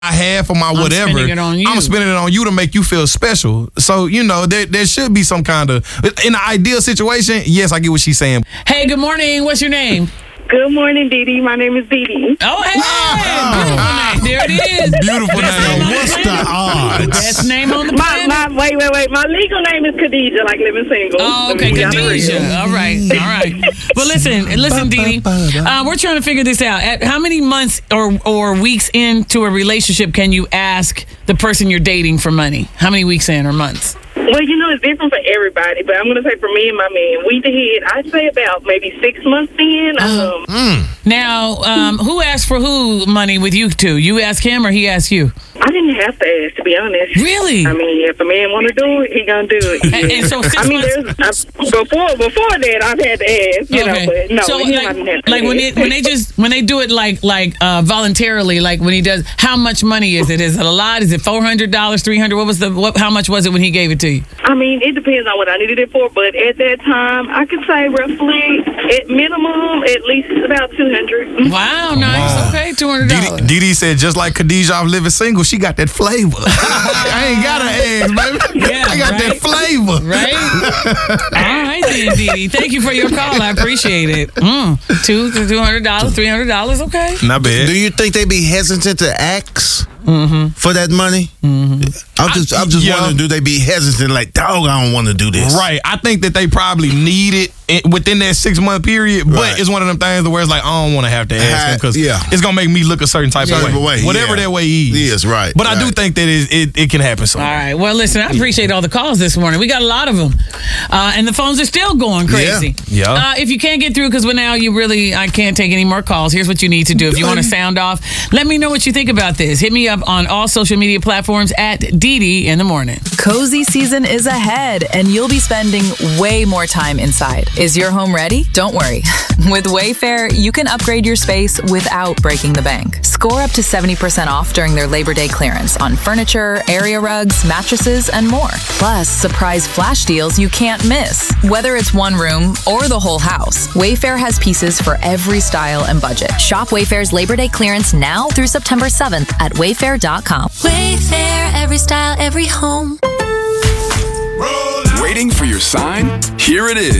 half of my whatever, spending it on you. I'm spending it on you to make you feel special. So, there should be some kind of, in the ideal situation, yes, I get what she's saying. Hey, good morning. What's your name? Good morning, Dee Dee. My name is Dee Dee. Oh, hey. Beautiful name. There it is. Beautiful name. What's the odds? Best name on the planet. Wait. My legal name is Khadijah, like living single. Oh, okay, Khadijah. All right. Well, listen, Dee Dee. We're trying to figure this out. At how many months or weeks into a relationship can you ask the person you're dating for money? How many weeks in or months? Well, it's different for everybody, but I'm going to say for me and my man, we did, I'd say about maybe 6 months in. Now, who asked for who money with you two? You ask him or he asked you? I didn't have to ask, to be honest. Really? I mean, if a man want to do it, he going to do it. And so 6 months? Before that, I've had to ask, but no, so, I didn't have to like ask. when they do it like voluntarily, like when he does, how much money is it? Is it a lot? Is it $400, $300? How much was it when he gave it to you? I mean, it depends on what I needed it for, but at that time, I could say roughly, at minimum, at least about $200. Wow, nice. Okay, $200. Dee Dee said, just like Khadijah off Living Single, she got that flavor. I ain't got her ass, baby. Yeah, I got that flavor. Right? All right, then, Dee Dee. Thank you for your call. I appreciate it. $200, $300, okay. Not bad. Do you think they be hesitant to ask for that money? I'm just wondering, do they be hesitant like, dog, I don't want to do this? Right. I think that they probably need it within that 6 month period, but it's one of them things where it's like, I don't want to have to ask him because it's going to make me look a certain type of way. Whatever that way is. Yes, right. But I do think that it can happen sometime. All right. Well, listen, I appreciate all the calls this morning. We got a lot of them. And the phones are still going crazy. Yeah. If you can't get through, because now I can't take any more calls, here's what you need to do. If you want to sound off, let me know what you think about this. Hit me up on all social media platforms at Dee Dee in the morning. Cozy season is ahead, and you'll be spending way more time inside. Is your home ready? Don't worry. With Wayfair, you can upgrade your space without breaking the bank. Score up to 70% off during their Labor Day clearance on furniture, area rugs, mattresses, and more. Plus, surprise flash deals you can't miss. Whether it's one room or the whole house, Wayfair has pieces for every style and budget. Shop Wayfair's Labor Day clearance now through September 7th at wayfair.com. Wayfair, every style, every home. Waiting for your sign? Here it is.